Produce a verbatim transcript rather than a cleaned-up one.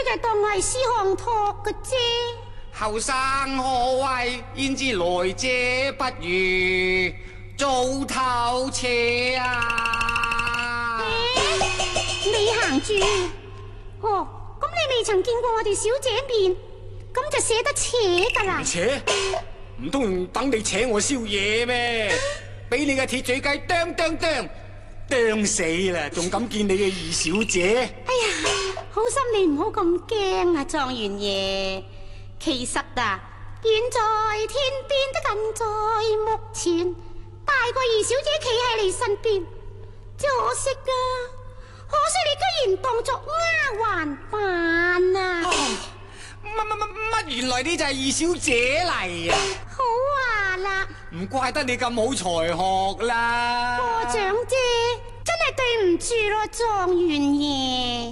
就當我係師行託嘅啫。 後生可畏，焉知來者不如早透車啊！ 你行住。哦，咁你未曾見過我哋小姐面，咁就捨得扯噶啦。 扯？唔通等你扯我宵夜咩？俾你嘅鐵嘴雞啄啄啄啄死啦，仲敢見你嘅二小姐？ 哎呀，好心你唔好咁驚啊，狀元爺。其實啊，遠在天邊的近在目前，大過二小姐企喺你身邊，只可惜啊，可惜你居然當作丫鬟扮啊！ 乜乜乜乜，原來你就係二小姐嚟啊！ 好話啦， 唔怪得你咁好才學啦。 科長姐，真係對唔住咯，狀元爺。